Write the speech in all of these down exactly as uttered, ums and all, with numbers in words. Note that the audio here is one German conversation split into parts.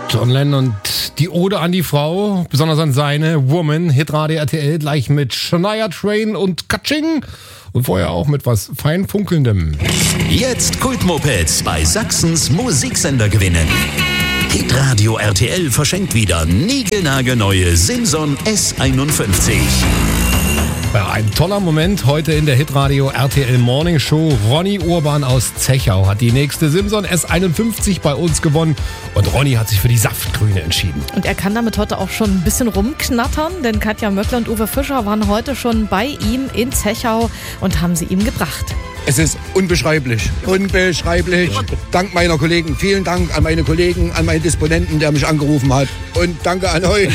John Lennon und die Ode an die Frau, besonders an seine Woman, Hitradio R T L, gleich mit Shania Twain und Katsching und vorher auch mit was Feinfunkelndem. Jetzt Kultmopeds bei Sachsens Musiksender gewinnen. Hitradio R T L verschenkt wieder niegelnagelneue Simson S einundfünfzig. Ja, ein toller Moment heute in der Hitradio R T L Morning Show. Ronny Urban aus Zechau hat die nächste Simson S einundfünfzig bei uns gewonnen und Ronny hat sich für die Saftgrüne entschieden. Und er kann damit heute auch schon ein bisschen rumknattern, denn Katja Möckler und Uwe Fischer waren heute schon bei ihm in Zechau und haben sie ihm gebracht. Es ist unbeschreiblich, unbeschreiblich. Dank meiner Kollegen, vielen Dank an meine Kollegen, an meinen Disponenten, der mich angerufen hat und danke an euch.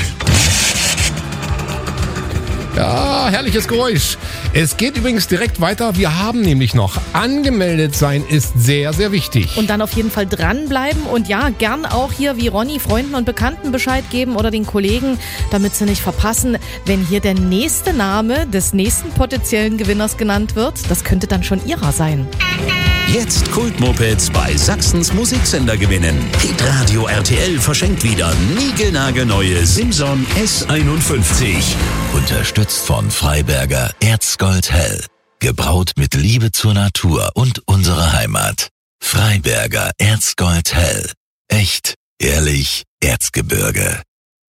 Ja, herrliches Geräusch. Es geht übrigens direkt weiter. Wir haben nämlich noch angemeldet sein ist sehr, sehr wichtig. Und dann auf jeden Fall dranbleiben und ja, gern auch hier wie Ronny Freunden und Bekannten Bescheid geben oder den Kollegen, damit sie nicht verpassen, wenn hier der nächste Name des nächsten potenziellen Gewinners genannt wird. Das könnte dann schon ihrer sein. Jetzt Kultmopeds bei Sachsens Musiksender gewinnen. Hitradio R T L verschenkt wieder niegelnagelneue Simson S einundfünfzig. Unterstützt von Freiberger Erzgold Hell. Gebraut mit Liebe zur Natur und unserer Heimat. Freiberger Erzgold Hell. Echt, ehrlich, Erzgebirge.